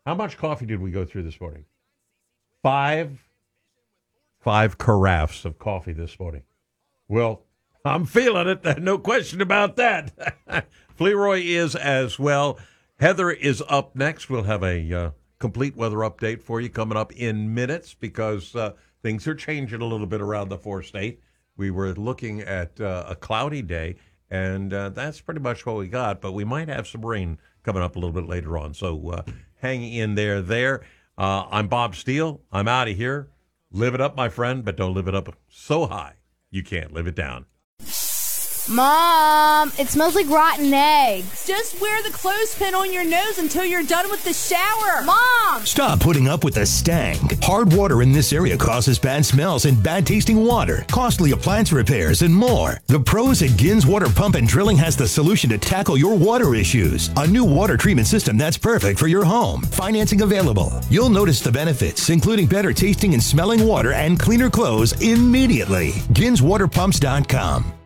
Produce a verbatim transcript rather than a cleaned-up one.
How much coffee did we go through this morning? Five, five carafes of coffee this morning. Well, I'm feeling it. No question about that. Fleroy is as well. Heather is up next. We'll have a uh, complete weather update for you coming up in minutes because uh, things are changing a little bit around the four-state. We were looking at uh, a cloudy day, and uh, that's pretty much what we got, but we might have some rain coming up a little bit later on. So uh, hang in there there. Uh, I'm Bob Steele. I'm out of here. Live it up, my friend, but don't live it up so high you can't live it down. Mom, it smells like rotten eggs. Just wear the clothespin on your nose until you're done with the shower. Mom! Stop putting up with the stank. Hard water in this area causes bad smells and bad tasting water, costly appliance repairs, and more. The pros at Gins Water Pump and Drilling has the solution to tackle your water issues. A new water treatment system that's perfect for your home. Financing available. You'll notice the benefits, including better tasting and smelling water and cleaner clothes immediately. Gins Water Pumps dot com.